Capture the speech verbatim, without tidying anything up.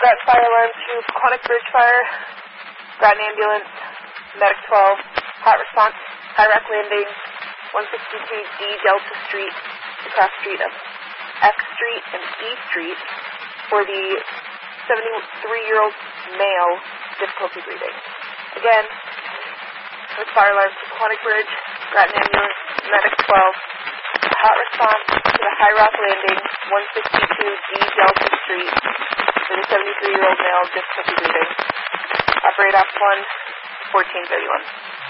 Got fire alarm to Peconic Bridge Fire. Got an ambulance. Medic twelve. Hot response. High Rock Landing. one sixty-two D Delta Street. Across street of F Street and E Street. For the seventy-three-year-old male, difficulty breathing. Again, with fire alarm to Peconic Bridge. Got an ambulance. Medic twelve. Hot response to the High Rock Landing. one sixty-two D Delta Street. For the seventy-three-year-old male, difficulty breathing. Operate off one, fourteen thirty-one.